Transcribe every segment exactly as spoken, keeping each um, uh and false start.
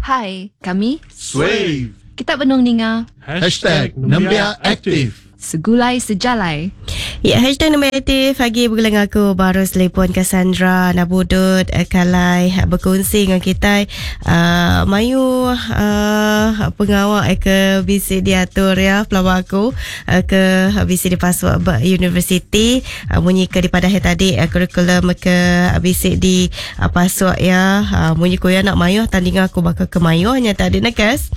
Hai, kami Swave. Kita Benung Ninga Hashtag Nambia Aktif. Segulai Sejalai. Ya, hashtag nombor aktif pagi bergelang aku baru telefon Cassandra Nabudut uh, Kalai uh, berkongsi dengan kita uh, mayu uh, pengawal uh, ke bisi diatur ya pelawak aku uh, ke bisi di Pasua University uh, munyi ke di Padahai tadi uh, kurikulum ke bisi di uh, Pasua ya uh, munyi ko ya nak mayu tandingan aku bakal ke mayu hanya tak ada nakas.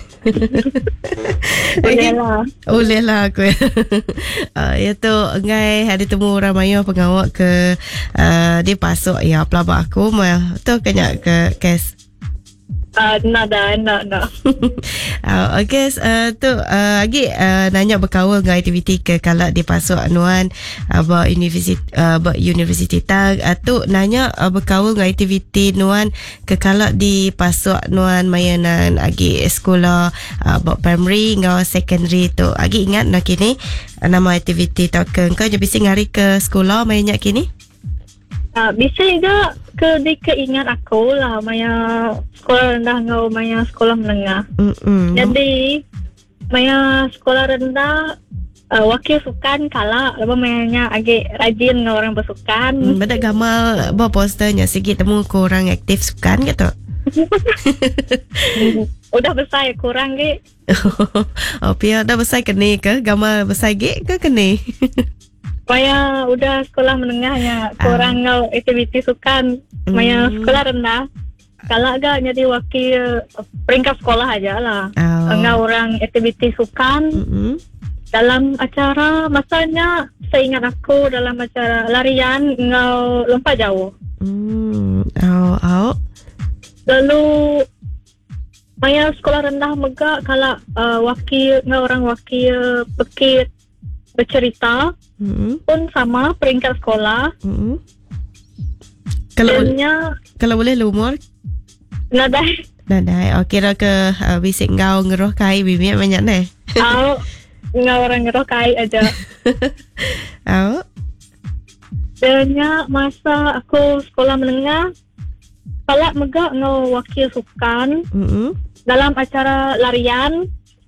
Boleh lah. Boleh lah aku. uh, ya tu ngai ada temu orang mayu pengawal ke uh, dia pasuk ya pelabak aku mah tu kenyak ke kes. Uh, nak dah, nak, nak. uh, okay, uh, tu uh, lagi uh, nanya berkawal dengan aktiviti ke kalau di pasuk anuan uh, ber universiti uh, ber universiti tag atau uh, nanya uh, berkawal dengan aktiviti nuan ke kalau di pasuk nuan mayanan lagi sekolah uh, ber primary dengan secondary tu lagi ingat nak kini uh, nama aktiviti tu ke kau je bisa ngari ke sekolah mayannya kini. Uh, bisa juga ke di keingat aku lah maya sekolah rendah ngau maya sekolah menengah. Mm-mm. Jadi maya sekolah rendah uh, wakil sukan kalah lepas mayanya agak rajin ngau orang bersukan. Hmm, benda gamal bawa posternya sikit temu ke orang aktif sukan gitu. Udah besar kurang ke? Oh, pia dah besar kene ke? Gamal besar ge ke kene? Maya udah sekolah menengahnya kurang ngau aktiviti sukan. Maya Hmm. sekolah rendah kalau agak jadi wakil peringkat sekolah aja lah. Oh. Ngau orang aktiviti sukan. Mm-hmm. Dalam acara masanya saya ingat aku dalam acara larian ngau lompat jauh. Hmm. Oh, oh. Lalu maya sekolah rendah megak kalau uh, wakil ngau orang wakil pekit bercerita Mm-hmm. pun sama peringkat sekolah. Mm-hmm. Kalau Dannya kalau boleh lumur nadai dah dah. Oh, kira ke uh, bisik ngau ngeroh kai bibir banyak nah. au ngau orang ngeroh kai aja. Oh. Dannya masa aku sekolah menengah kalau megak ngau wakil sukan Mm-hmm. dalam acara larian.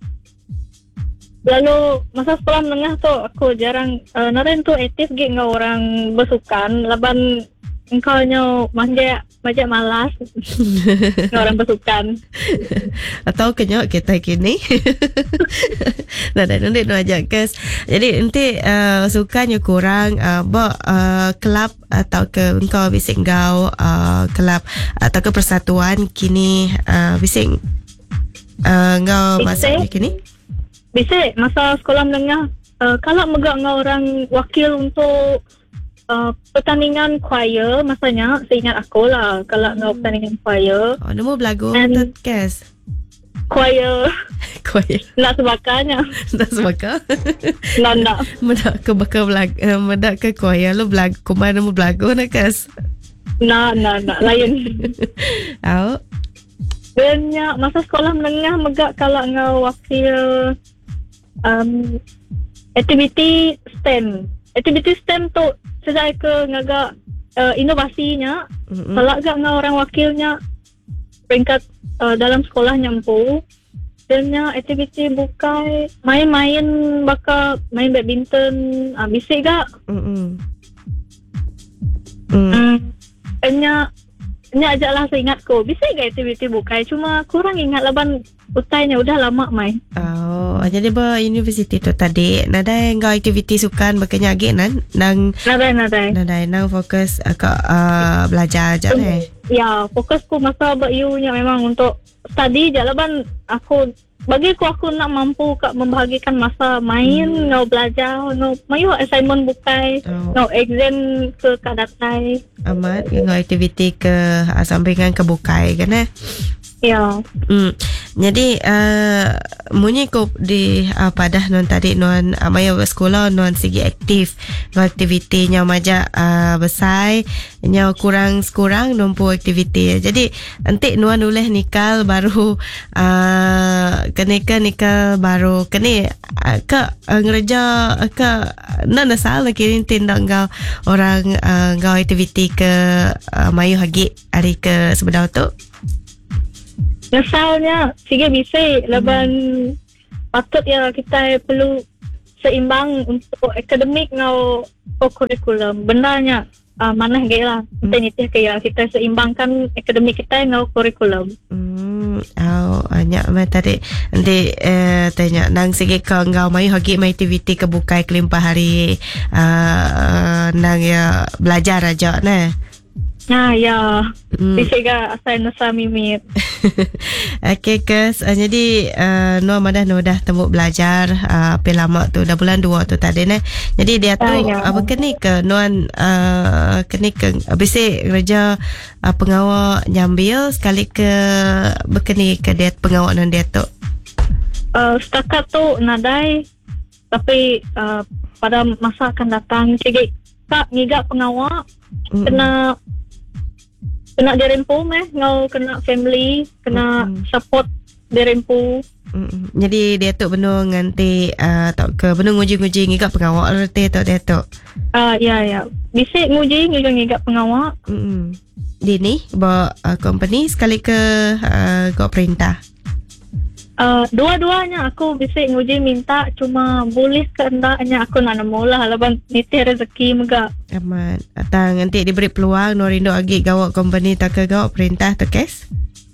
Lalu masa sekolah menengah tu aku jarang uh, naren tu aktif gig ngau orang bersukan laban engkau nyo manja manja malas ngau orang bersukan. Atau kenyok kita kini. Nah, dan nanti nak ajak kes. Jadi nanti uh, sukanya kurang uh, bawa uh, kelab atau ke engkau bising ngau uh, kelab atau ke persatuan kini uh, bising uh, ngau masa Bising. kini. Bisa masa sekolah menengah uh, kalau megak ngau orang wakil untuk uh, pertandingan choir masanya saya ingat aku lah kalau ngau pertandingan choir. Oh, nama belagu And- tu kes. Choir Choir. nak sebagainya. Dah sebaka. Nak nak. Medak ke bakal belag, uh, medak ke choir lu belag, kumai nama belagu nak kes. Nak nak nak lain. Oh. Banyak masa sekolah menengah megak kalau ngau wakil um, aktiviti STEM. Aktiviti STEM tu sejak ke ngagak uh, inovasinya. Mm-mm. Kalau agak ngau orang wakilnya peringkat uh, dalam sekolah nyampu. Dan aktiviti bukai main-main bakal main badminton uh, bisik gak. Mm-mm. Mm. Hmm. Enya nya ajaklah saya ingatku. Bisik gak aktiviti bukai cuma kurang ingat laban utainya udah lama main. Oh, jadi ba universiti tu tadi nadai engkau aktiviti sukan bakanya agi nan nang Nadai nadai. nadai nang fokus uh, ke uh, belajar aja eh. Ya, fokusku masa ber-U nya memang untuk study je laban aku bagi aku aku nak mampu kak membahagikan masa main, hmm. ngau belajar, ngau mayu assignment bukai, Oh. ngau exam ke kak datai. Amat engkau aktiviti ke uh, sampingan ke bukai kan eh. Ya. Hmm. Jadi uh, munyi ko di uh, padah non tadi non uh, maya sekolah non segi aktif non aktivitinya maja uh, besar nya kurang kurang nompo aktiviti. Jadi nanti nuan oleh nikal baru uh, keneka nikal baru kene uh, ke uh, ngereja uh, ke nana salah kini tindak ngau orang uh, ngau aktiviti ke uh, mayu hagi hari ke sebenar tu. Ngesalnya sige bisik laban patut ya kita perlu seimbang untuk akademik ngau kurikulum. Benarnya uh, mana ge lah. Kita ni kaya kita seimbangkan akademik kita ngau kurikulum. Hmm, au banyak mah tadi nanti eh, tanya nang sige ka ngau mai hagi mai aktiviti kebukai kelimpah hari uh, nang ya belajar aja nah. Nah ya, Hmm. bisik ga asal nasa mimit. Okey kes uh, jadi uh, Nuan madah Nuan dah temu belajar uh, apa lama tu dah bulan dua tu tadi nah. Jadi dia tu Ah, ya. apa kini ke Nuan uh, kini ke bisik kerja uh, pengawal nyambil sekali ke berkeni ke dia pengawal nan dia tu. Uh, setakat tu nadai, tapi uh, pada masa akan datang sige kak ngigak pengawal Mm-mm. kena kena dirempu meh ngau kena family kena Mm-mm. support dirempu. Mm-mm. Jadi dia tu benar nganti uh, tak ke benar nguji-nguji ngigak pengawal reti tu dia tu. Ah uh, ya ya bisik nguji ngigak ngigak pengawal. Mm-mm. Di ni bawa uh, company sekali ke uh, kau perintah. Uh, dua-duanya aku bisik nguji minta cuma boleh kehendaknya aku nak nemu lah laban niti rezeki mega. Aman. Atang nanti diberi peluang Norindo agi gawak company tak ke gawak perintah tu kes.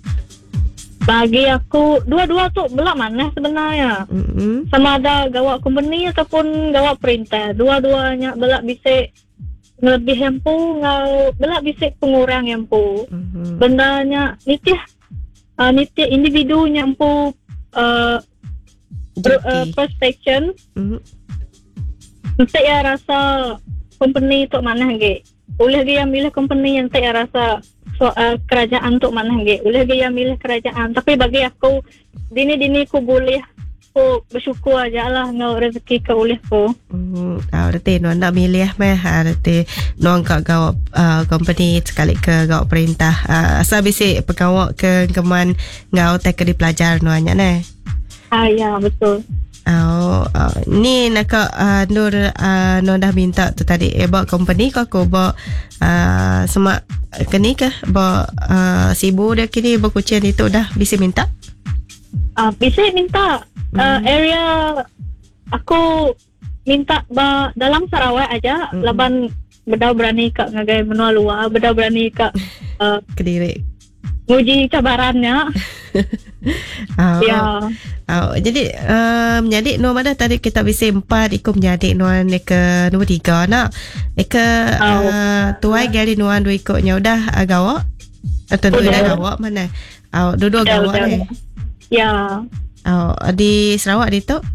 Bagi aku dua-dua tu belak mana sebenarnya. Mm-mm. Sama ada gawak company ataupun gawak perintah. Dua-duanya belak bisik lebih hempu ngau belak bisik pengurang hempu. Mm-hmm. Bendanya niti uh, niti individunya empu uh, per, uh, Joki. perspection. Mm-hmm. Nanti ya rasa company tu mana ge. Boleh dia milih company yang tak rasa so, uh, kerajaan tu mana ge. Boleh dia milih kerajaan. Tapi bagi aku dini-dini aku boleh aku bersyukur aja lah ngau rezeki ke oleh aku. Hmm, ah, reti Nuan nak milih meh, ah, reti Nuan kat gawak uh, company sekali ke gawak perintah. Uh, asal bisik pegawak ke keman ngau tak ke di pelajar Nuannya ne. Ah ya betul. Oh, uh, ni nak uh, Nur uh, Nuan dah minta tu tadi eh bawa company ke aku bawa uh, semak ke ni ke bawa uh, sibu dia kini berkucian itu dah bisa minta. Ah bisa minta uh, area aku minta ba, dalam Sarawak aja Hmm. laban beda berani kak ngagai menua luar, beda berani kak uh, Kediri. nguji cabarannya. Oh. Ya. Oh, jadi um, jadi Nuan mana tadi kita bisa empat ikut menjadi Nuan ke nombor tiga nak. Eka Oh. uh, tuai gari Nuan dua ikutnya udah uh, gawak atau dua Udah. dah gawak mana? Oh, dua-dua Udah, gawak udah. ni. Ya. Oh, di Sarawak di tu.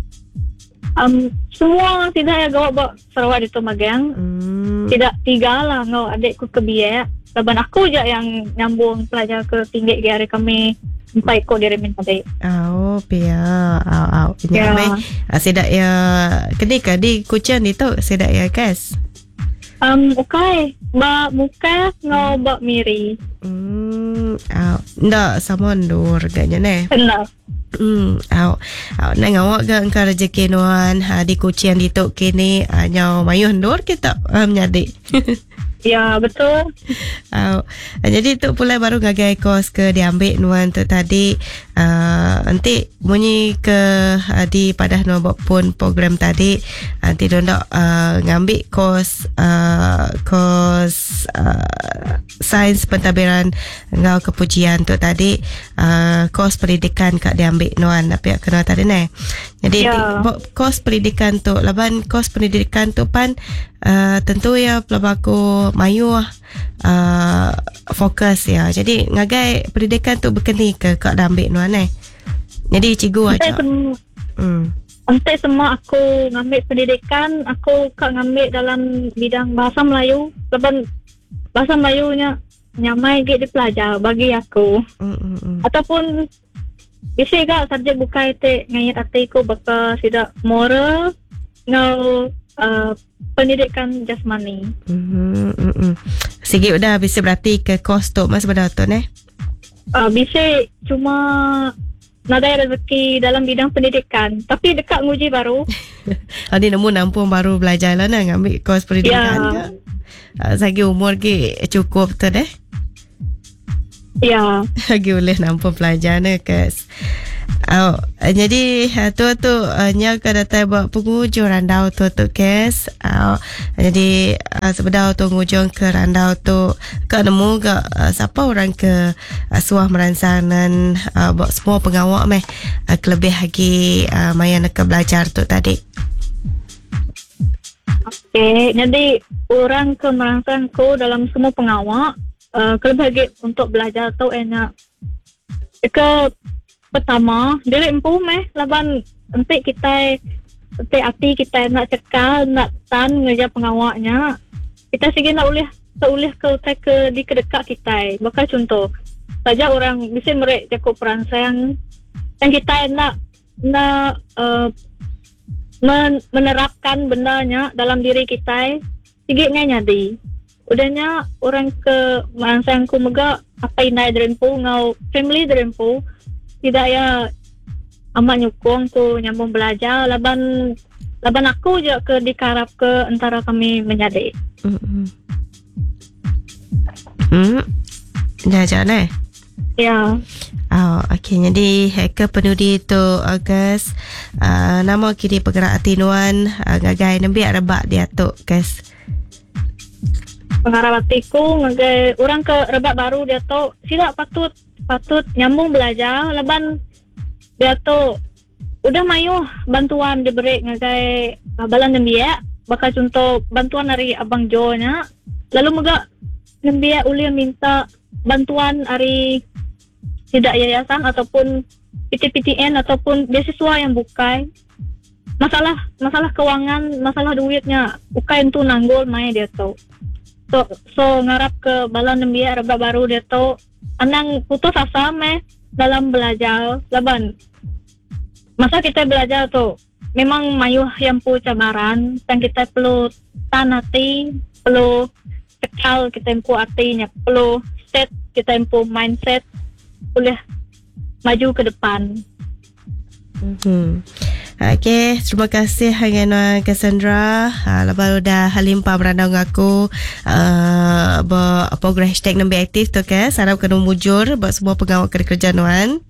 Um, semua tidak ya gawak buat Sarawak di Tomagang. Hmm. Tidak tiga lah ngau adikku ke biak. Laban aku je yang nyambung pelajar ke tinggi di hari kami empat ikut diri minta dek. Oh, pia. Oh, oh. Ya. Ya. Uh, sedak ya kini ke di Kuching di tu sedak ya kes. Um, okay. Ba muka ngau ba miri. Hmm. Oh, ndak sama ndur gaknya ne. Benar. Hmm, au, au, nang awak ke engkau rezeki Nuan ha, di Kuching di tok kini ha, nyau mayuh ndur kita ha, menjadi. Ya betul. Au, jadi tu pula baru ngagai kos ke diambil Nuan tu tadi uh, nanti bunyi ke uh, di padah Nuan buat pun program tadi nanti dia nak uh, ngambil kos uh, kos uh, sains pentadbiran ngau kepujian tu tadi uh, kos pendidikan kat diambil Nuan apa yang kena tadi ni. Jadi Ya. di, kos pendidikan tu laban kos pendidikan tu pan uh, tentu ya pelabaku mayu uh, fokus ya. Jadi ngagai pendidikan tu berkeni ke kak ambil Nuan eh. Jadi cikgu Nanti aja. sem- Hmm. nanti semua aku ngambil pendidikan, aku kak ngambil dalam bidang bahasa Melayu. Laban bahasa Melayunya nyamai git dipelajar bagi aku. Hmm, hmm, hmm. Ataupun bisa gak subjek bukai te ngayat atiku baka sidak moral ngau uh, pendidikan jasmani. Hmm, hmm, hmm. Sige udah bisa berarti ke kos tu mas pada tu ne. Uh, bisa cuma nadai rezeki dalam bidang pendidikan. Tapi dekat nguji baru. Adi nemu nampung baru belajar lah nak ambil kos pendidikan Ya. ke. Uh, sagi umur ke cukup tu deh. Ya. Lagi boleh nampak pelajar ni kes. Oh, jadi tu tu nya ke datang buat penghujung randau tu tu kes. Oh, jadi uh, sebenar tu penghujung ke randau tu ke nemu ke uh, siapa orang ke uh, suah merancang dan uh, buat semua pengawak meh uh, kelebih lagi uh, maya nak ke belajar tu tadi. Okey, jadi orang ke merangsang ko dalam semua pengawak uh, kelebih lagi untuk belajar tu enak. Ke pertama, diri empuh meh laban entik kita entik hati kita nak cekal, nak tan ngeja pengawaknya. Kita sige nak ulih seulih ke ke di kedekat kita. Bakal contoh, saja orang bisa merek jakup perangsang yang kita nak nak uh, men- menerapkan bendanya dalam diri kita. Sige ngai nyadi. Udahnya orang ke merangsang ku mega apa inai dari empuh ngau family dari empuh tidak ya amat nyukung tu nyambung belajar laban laban aku je ke dikarap ke antara kami menyadi. Hmm. Hmm. Dah jalan eh? Ya. Oh, okey. Jadi ke penudi tu August uh, nama kiri penggerak tinuan uh, ngagai nembi rebak dia tu guys. Pengarah batiku ngagai orang ke rebak baru dia tu sila patut patut nyambung belajar laban dia tu udah mayu bantuan diberi ngagai balan nembia bakal contoh bantuan dari abang Jo nya lalu mega nembia uli minta bantuan dari tidak yayasan ataupun P T P T N ataupun beasiswa yang bukai masalah masalah keuangan masalah duitnya bukai itu nanggul mai dia tu so so ngarap ke balan nembia rebak baru dia tu anang putus asa meh dalam belajar laban masa kita belajar tu memang mayuh yang pu cabaran dan kita perlu tanati perlu cekal kita empu artinya perlu set kita empu mindset boleh maju ke depan. Hmm. Okey, terima kasih dengan Cassandra. Uh, lepas dah halimpa berandang aku uh, program hashtag Nembe Aktif tu ke sarap kena mujur buat semua pengawal kerjaan wan.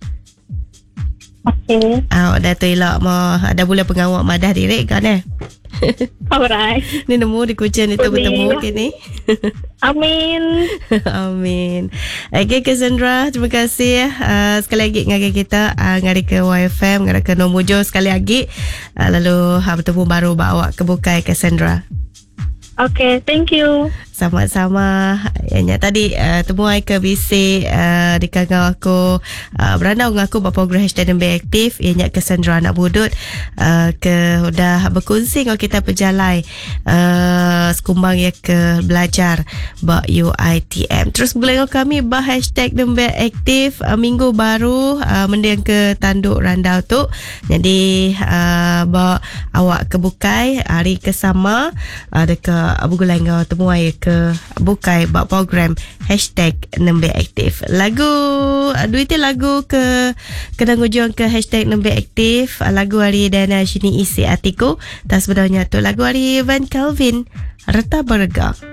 Okey. Ah, uh, dah tu elok mau ada bulan pengawal madah direk kan eh. Alright. Ni nemu di kucing itu bertemu kini. Amin. Amin. Okay Cassandra, terima kasih uh, sekali lagi ngari kita uh, ngari ke Y F M, ngari ke Nomujo sekali lagi. Uh, lalu uh, bertemu baru bawa ke Bukai Cassandra. Okay, thank you. Sama-sama. Yang tadi uh, temuai ke B C uh, di kagau aku uh, berandau ngaku buat program hashtag Nembe Aktif. Ianya Cassandra anak budut uh, ke udah berkongsi dengan kita perjalai uh, sekumbang ya ke belajar buat U I T M. Terus boleh kami bah hashtag Nembe Aktif uh, minggu baru uh, mendiang ke tanduk randau tu. Jadi uh, bawa awak ke Bukai hari ke sama uh, dekat Abu Gulai ngau temuai ke Bukai buat program hashtag Nembe Aktif. Lagu duit lagu ke kena ngujung ke hashtag Nembe Aktif. Lagu hari Dana Shini isi atiku. Tak sebenarnya tu lagu hari Van Calvin Reta Berga.